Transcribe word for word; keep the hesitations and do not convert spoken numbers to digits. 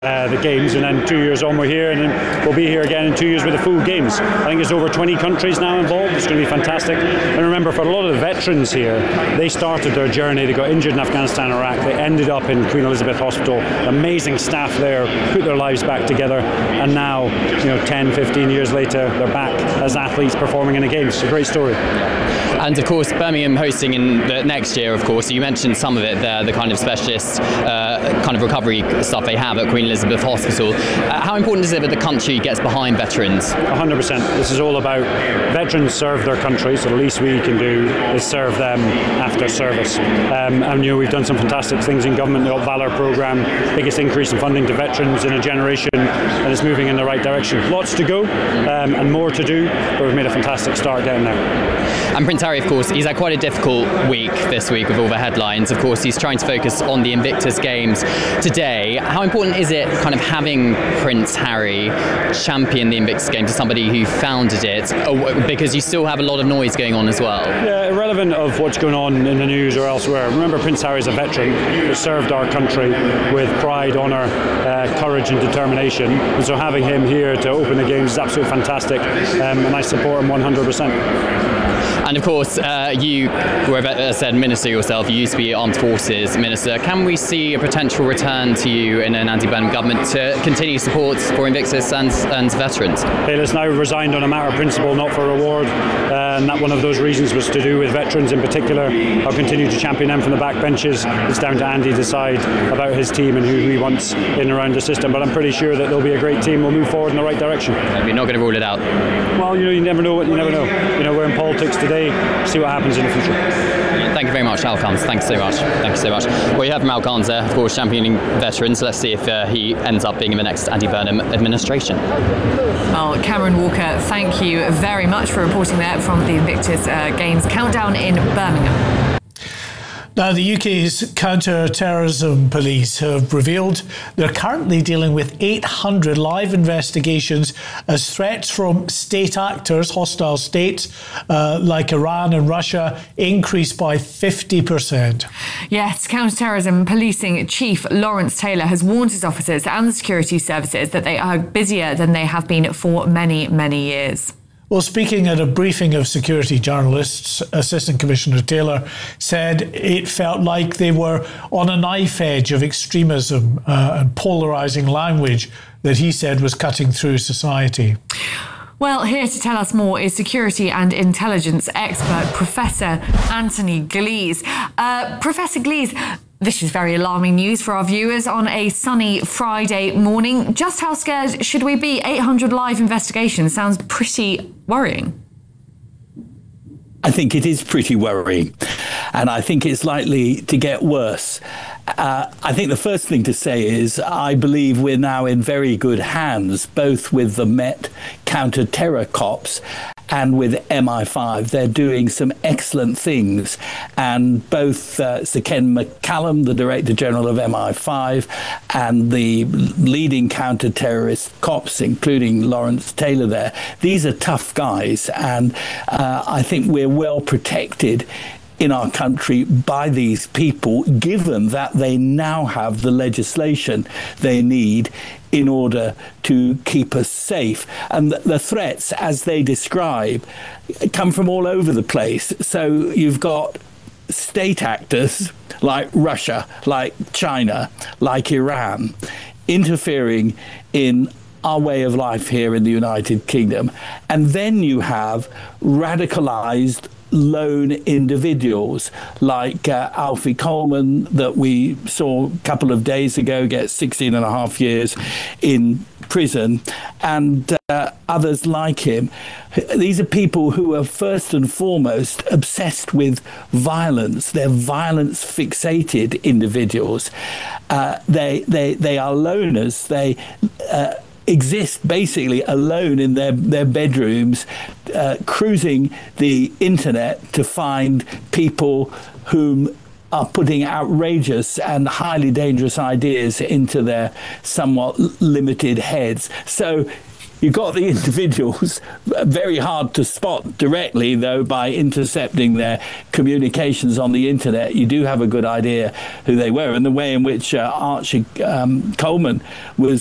Uh, the games, and then two years on we're here, and then we'll be here again in two years with the full games. I think there's over twenty countries now involved. It's going to be fantastic. And remember, for a lot of the veterans here, they started their journey, they got injured in Afghanistan and Iraq, they ended up in Queen Elizabeth Hospital, amazing staff there, put their lives back together, and now, you know, ten, fifteen years later, they're back as athletes performing in the games. It's a great story. And of course, Birmingham hosting in the next year, of course. You mentioned some of it there, the kind of specialist uh, kind of recovery stuff they have at Queen Elizabeth Hospital. Uh, how important is it that the country gets behind veterans? one hundred percent. This is all about veterans serve their country, so the least we can do is serve them after service. Um, and you know, we've done some fantastic things in government, the Valour programme, biggest increase in funding to veterans in a generation, and it's moving in the right direction. Lots to go um, and more to do, but we've made a fantastic start getting there. And Prince Harry, of course, he's had quite a difficult week this week with all the headlines. Of course, he's trying to focus on the Invictus Games today. How important is it kind of having Prince Harry champion the Invictus Games to somebody who founded it? Because you still have a lot of noise going on as well. Yeah, irrelevant of what's going on in the news or elsewhere. Remember, Prince Harry's a veteran who served our country with pride, honour, uh, courage and determination. And so having him here to open the Games is absolutely fantastic. Um, and I support him one hundred percent. And of course, uh, you were, as I said, minister yourself. You used to be Armed Forces Minister. Can we see a potential return to you in an Andy Burnham government to continue support for Invictus and, and veterans? Hey, listen, I resigned on a matter of principle, not for reward. Uh, and that one of those reasons was to do with veterans in particular. I'll continue to champion them from the back benches. It's down to Andy to decide about his team and who he wants in and around the system. But I'm pretty sure that there'll be a great team. We'll move forward in the right direction. You're not going to rule it out? Well, you know, you never know what you never know. You know, we're in politics today. See what happens in the future. Thank you very much, Al Carnes. Thanks so much. Thank you so much. Well, you have Al Carnes there, of course, championing veterans. Let's see if uh, he ends up being in the next Andy Burnham administration. Well, Cameron Walker, thank you very much for reporting there from the Invictus uh, Games countdown in Birmingham. Now, the U K's counter-terrorism police have revealed they're currently dealing with eight hundred live investigations as threats from state actors, hostile states uh, like Iran and Russia, increased by fifty percent. Yes, counter-terrorism policing chief Lawrence Taylor has warned his officers and the security services that they are busier than they have been for many, many years. Well, speaking at a briefing of security journalists, Assistant Commissioner Taylor said it felt like they were on a knife edge of extremism uh, and polarising language that he said was cutting through society. Well, here to tell us more is security and intelligence expert Professor Anthony Glees. Uh, Professor Glees, this is very alarming news for our viewers on a sunny Friday morning. Just how scared should we be? eight hundred live investigations sounds pretty worrying. I think it is pretty worrying, and I think it's likely to get worse. Uh, I think the first thing to say is I believe we're now in very good hands, both with the Met counter-terror cops and with M I five. They're doing some excellent things. And both uh, Sir Ken McCallum, the Director General of M I five, and the leading counter-terrorist cops, including Lawrence Taylor there, these are tough guys. And uh, I think we're well protected in our country by these people, given that they now have the legislation they need in order to keep us safe. And the, the threats, as they describe, come from all over the place. So you've got state actors like Russia, like China, like Iran, interfering in our way of life here in the United Kingdom. And then you have radicalized lone individuals like uh, Alfie Coleman that we saw a couple of days ago get sixteen and a half years in prison, and uh, others like him. These are people who are first and foremost obsessed with violence. They're violence fixated individuals. Uh, they, they, they are loners. They uh, exist basically alone in their, their bedrooms, uh, cruising the internet to find people whom are putting outrageous and highly dangerous ideas into their somewhat limited heads. So You got the individuals, very hard to spot directly, though, by intercepting their communications on the internet. You do have a good idea who they were, and the way in which uh, Archie um, Coleman was